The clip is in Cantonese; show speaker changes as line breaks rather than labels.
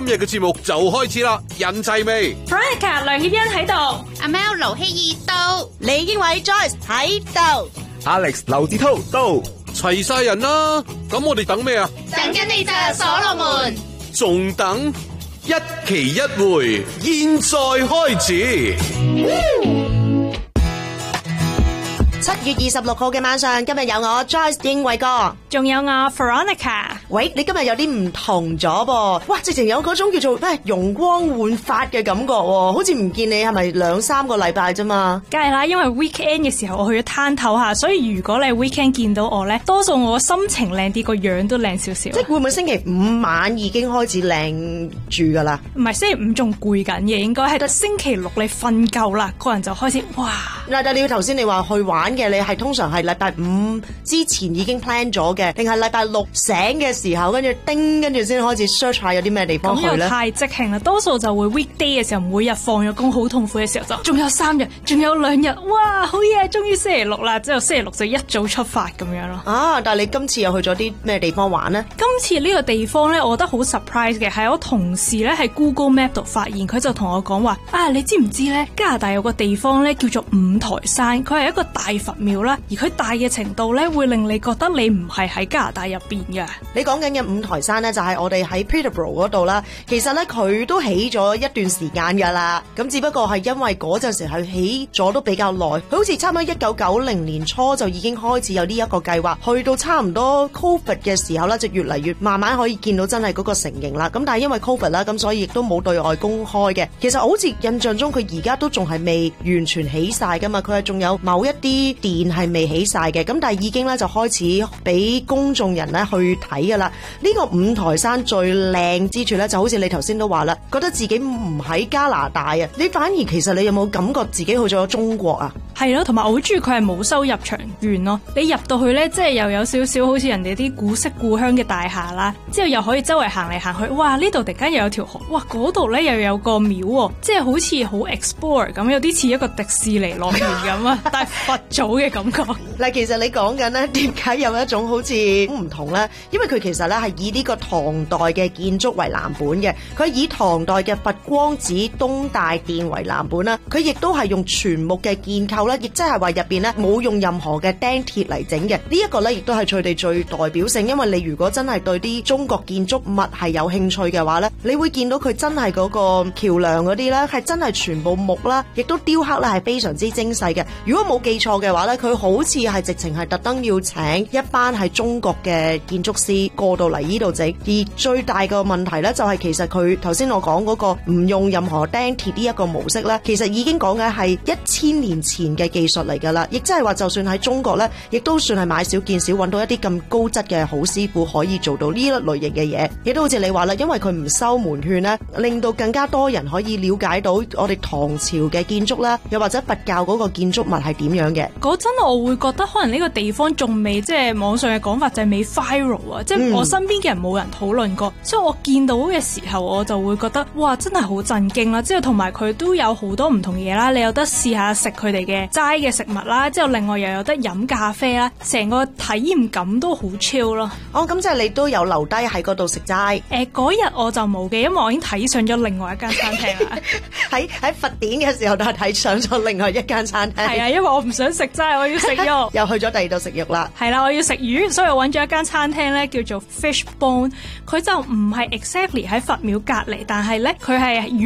日嘅節目就開始啦，人齊未
？Veronica 梁協欣喺度，
阿 Mel 盧希兒到，
李經緯 Joyce 喺度
，Alex 劉志滔到，
齊晒人啦。咁我哋等咩啊？
等緊你咋，所羅門。
仲等？一期一會，現在開始。
7月26號嘅晚上，今日有我 Joyce 經緯哥，
仲有我 Veronica。
喂，你今日有啲唔同咗噃，哇！直情有嗰種叫做容光煥發嘅感覺喎，好似唔見你係咪2-3個禮拜啫嘛？
梗係啦，因為 weekend 嘅時候我去咗攤頭下，所以如果你 weekend 見到我咧，多數我心情靚啲，個樣都靚少少。
即係會唔會星期5晚已經開始靚住噶啦？
唔係，星期5仲攰緊嘅，應該係星期6你瞓夠啦，個人就開始哇！
嗱，但你頭先你話去玩嘅，你係通常係禮拜5之前已經 plan 咗嘅，定係禮拜6醒嘅時候，跟住先開始 search 下有啲咩地方去咧？
咁又太即興啦，多數就會 weekday 嘅時候，每日放咗工好痛苦嘅時候就仲有3日，仲有2日，哇，好嘢，終於星期6啦！之後星期6就一早出發咁樣咯。
啊！但係你今次又去咗啲咩地方玩呢？
今次呢個地方咧，我覺得好 surprise 嘅，係我同事咧喺 Google Map 度發現，佢就同我講話啊，你知唔知咧？加拿大有個地方咧叫做五台山，佢係一個大佛廟啦，而佢大嘅程度咧會令你覺得你唔係喺加拿大入邊嘅。
你講緊嘅五台山咧，就係我哋喺 Peterborough 嗰度啦。其實咧佢都起咗一段時間噶啦，咁只不過係因為嗰陣時係起咗都比較耐，佢好似差唔多1990年初就已經開始有呢一個計劃，去到差唔多 Covid 嘅時候咧，就越嚟越慢慢可以見到真係嗰個成形啦。咁但係因為 Covid 啦，咁所以亦都冇對外公開嘅。其實好似印象中佢而家都仲係未完全起晒噶嘛，佢係仲有某一啲殿係未起晒嘅。咁但係已經咧就開始俾公眾人咧去睇噶啦。呢個五台山最靚之處咧，就好似你頭先都話啦，覺得自己唔喺加拿大啊，你反而其實你有冇感覺自己去咗中國啊？
係咯，同埋我好中意佢係冇收入場券咯。你入到去咧，即係又有少少好似人哋啲古色故鄉嘅大廈啦，之後又可以周圍行嚟行去。哇！呢度突然間又有條河，哇！嗰度咧又有個廟喎，即係好似好 explore 咁，有啲似一個迪士尼樂園咁啊，但係佛祖嘅感覺。
嗱，其實你講緊咧，點解有一種好似好唔同咧？因為佢其實咧係以呢個唐代嘅建築為藍本嘅，佢以唐代嘅佛光寺東大殿為藍本啦。佢亦都係用全木嘅建構啦，亦即係話入邊咧冇用任何嘅釘鐵嚟整嘅。呢一個咧亦都係佢哋最代表性，因為你如果真係對啲中國建築物係有興趣嘅話咧，你會見到佢真係嗰個橋梁嗰啲咧係真係全部木啦，亦都雕刻咧係非常之精細嘅。如果冇記錯嘅話咧，佢好似係直情係特登要請一班係中國嘅建築師過到嚟呢度整。而最大個問題咧就係其實佢頭先我講嗰個唔用任何釘鐵呢一個模式咧，其實已經講緊係1000年前嘅技術嚟噶啦，亦即係話就算喺中國咧，亦都算係買少見少，揾到一啲咁高質嘅好師傅可以做到呢一類型嘅嘢。亦都好似你話啦，因為佢唔收門券咧，令到更加多人可以了解到我哋唐朝嘅建築啦，又或者佛教嗰個建築物係點樣嘅。
嗰陣我會覺得可能呢個地方仲未，即係網上嘅講法就係未 viral 啊，即係我身邊嘅人冇人討論過，所以我見到嘅時候我就會覺得哇，真係好震驚啦！之後同埋佢都有好多唔同嘢啦，你有得試下食佢哋嘅齋嘅食物啦，之後另外又有得飲咖啡啦，成個體驗感都好 chill 咯。
哦，咁即係你都有留低喺嗰度食齋？
嗰日我就冇嘅，因為我已經睇上咗另外一間餐廳啦。
喺佛典嘅時候都係睇上咗另外一間餐廳。
係啊，因為我唔想食齋，我要食肉。
又去咗第二度食肉啦。
係啦，我要食魚，所以我揾咗一間餐廳咧，叫做 Fishbone。佢就唔係 exactly 喺佛廟隔離，但係咧佢係